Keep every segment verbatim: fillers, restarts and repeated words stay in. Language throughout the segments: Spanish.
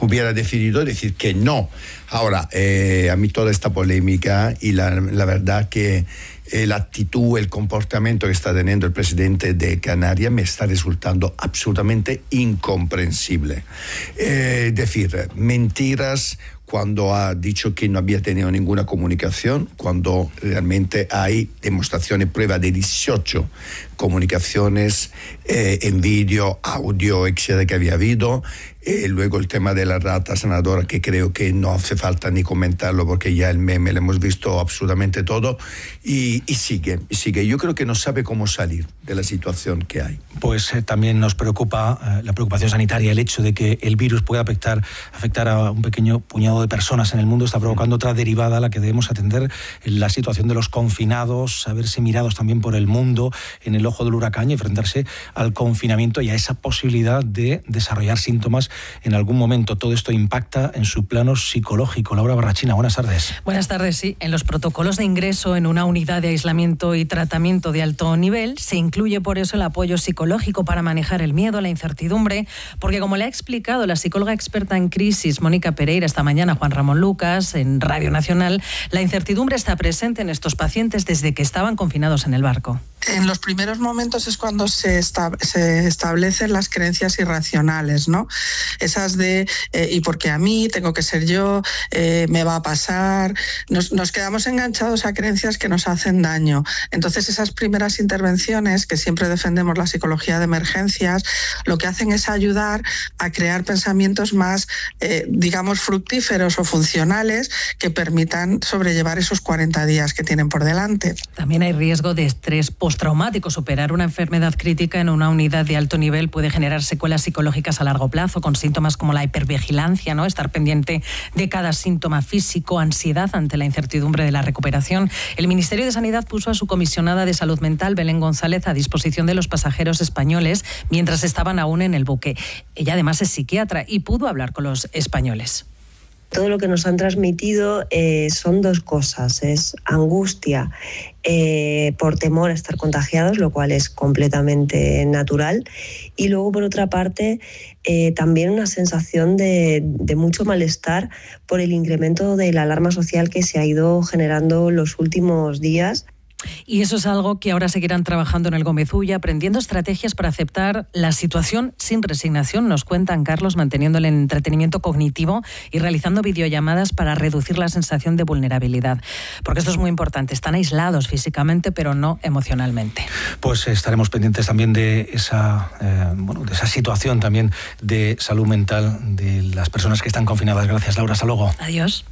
hubiera decidido decir que no. Ahora, eh, a mí toda esta polémica y la, la verdad que eh, la actitud, el comportamiento que está teniendo el presidente de Canarias me está resultando absolutamente incomprensible. Eh, es decir, mentiras cuando ha dicho que no había tenido ninguna comunicación, cuando realmente hay demostraciones, prueba de dieciocho comunicaciones eh, en vídeo, audio, etcétera, que había habido. Eh, luego el tema de la rata sanadora, que creo que no hace falta ni comentarlo porque ya el meme lo hemos visto absolutamente todo, y, y sigue, y sigue. Yo creo que no sabe cómo salir de la situación que hay. Pues eh, también nos preocupa eh, la preocupación sanitaria, el hecho de que el virus pueda afectar, afectar a un pequeño puñado de personas en el mundo está provocando otra derivada a la que debemos atender, la situación de los confinados, saberse mirados también por el mundo en el ojo del huracán y enfrentarse al confinamiento y a esa posibilidad de desarrollar síntomas en algún momento. Todo esto impacta en su plano psicológico. Laura Barrachina, buenas tardes. Buenas tardes, sí. En los protocolos de ingreso en una unidad de aislamiento y tratamiento de alto nivel se incluye por eso el apoyo psicológico para manejar el miedo, la incertidumbre, porque como le ha explicado la psicóloga experta en crisis, Mónica Pereira, esta mañana Juan Ramón Lucas, en Radio Nacional, la incertidumbre está presente en estos pacientes desde que estaban confinados en el barco. En los primeros momentos es cuando se, esta, se establecen las creencias irracionales, ¿no? Esas de, eh, y porque a mí, tengo que ser yo, eh, me va a pasar. Nos, nos quedamos enganchados a creencias que nos hacen daño. Entonces esas primeras intervenciones, que siempre defendemos la psicología de emergencias, lo que hacen es ayudar a crear pensamientos más, eh, digamos, fructíferos o funcionales que permitan sobrellevar esos cuarenta días que tienen por delante. También hay riesgo de estrés postraumático. Superar una enfermedad crítica en una unidad de alto nivel puede generar secuelas psicológicas a largo plazo, con síntomas como la hipervigilancia, ¿no? Estar pendiente de cada síntoma físico, ansiedad ante la incertidumbre de la recuperación. El Ministerio de Sanidad puso a su comisionada de Salud Mental, Belén González, a disposición de los pasajeros españoles mientras estaban aún en el buque. Ella además es psiquiatra y pudo hablar con los españoles. Todo lo que nos han transmitido eh, son dos cosas, es angustia eh, por temor a estar contagiados, lo cual es completamente natural, y luego por otra parte eh, también una sensación de, de mucho malestar por el incremento de la alarma social que se ha ido generando los últimos días. Y eso es algo que ahora seguirán trabajando en el Gómez Ulla, aprendiendo estrategias para aceptar la situación sin resignación, nos cuentan, Carlos, manteniendo el entretenimiento cognitivo y realizando videollamadas para reducir la sensación de vulnerabilidad. Porque esto es muy importante, están aislados físicamente, pero no emocionalmente. Pues estaremos pendientes también de esa, eh, bueno, de esa situación también de salud mental de las personas que están confinadas. Gracias, Laura. Hasta luego. Adiós.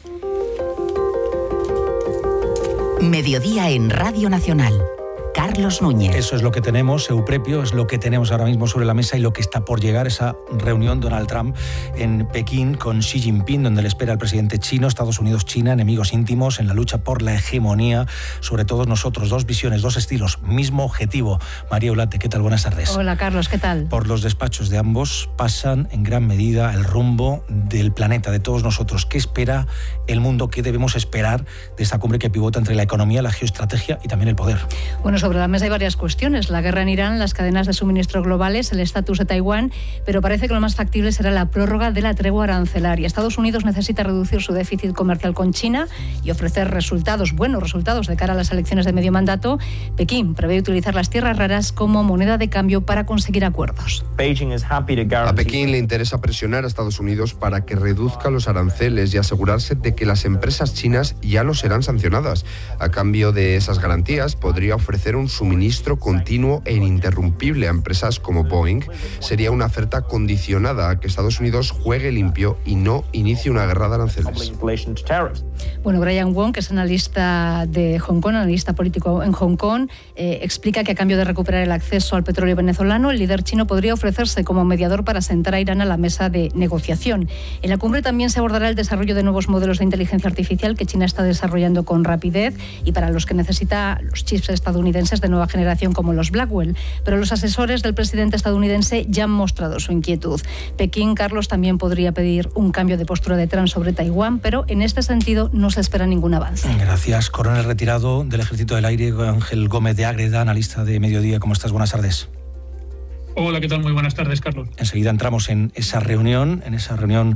Mediodía en Radio Nacional. Carlos Núñez. Eso es lo que tenemos, Euprepio, es lo que tenemos ahora mismo sobre la mesa y lo que está por llegar, esa reunión Donald Trump en Pekín con Xi Jinping, donde le espera el presidente chino, Estados Unidos-China, enemigos íntimos en la lucha por la hegemonía sobre todos nosotros. Dos visiones, dos estilos, mismo objetivo. María Ulate, ¿qué tal? Buenas tardes. Hola, Carlos, ¿qué tal? Por los despachos de ambos pasan en gran medida el rumbo del planeta, de todos nosotros. ¿Qué espera el mundo? ¿Qué debemos esperar de esta cumbre que pivota entre la economía, la geoestrategia y también el poder? Bueno, sobre la mesa hay varias cuestiones. La guerra en Irán, las cadenas de suministro globales, el estatus de Taiwán, pero parece que lo más factible será la prórroga de la tregua arancelaria. Estados Unidos necesita reducir su déficit comercial con China y ofrecer resultados, buenos resultados, de cara a las elecciones de medio mandato. Pekín prevé utilizar las tierras raras como moneda de cambio para conseguir acuerdos. A Pekín le interesa presionar a Estados Unidos para que reduzca los aranceles y asegurarse de que las empresas chinas ya no serán sancionadas. A cambio de esas garantías, podría ofrecer un suministro continuo e ininterrumpible a empresas como Boeing. Sería una oferta condicionada a que Estados Unidos juegue limpio y no inicie una guerra de aranceles. Bueno, Brian Wong, que es analista de Hong Kong, analista político en Hong Kong, eh, explica que a cambio de recuperar el acceso al petróleo venezolano, el líder chino podría ofrecerse como mediador para sentar a Irán a la mesa de negociación. En la cumbre también se abordará el desarrollo de nuevos modelos de inteligencia artificial que China está desarrollando con rapidez y para los que necesita los chips estadounidenses de nueva generación como los Blackwell. Pero los asesores del presidente estadounidense ya han mostrado su inquietud. Pekín, Carlos, también podría pedir un cambio de postura de Trump sobre Taiwán, pero en este sentido no se espera ningún avance. Gracias. Coronel retirado del Ejército del Aire, Ángel Gómez de Ágreda, analista de Mediodía. ¿Cómo estás? Buenas tardes. Hola, ¿qué tal? Muy buenas tardes, Carlos. Enseguida entramos en esa reunión, en esa reunión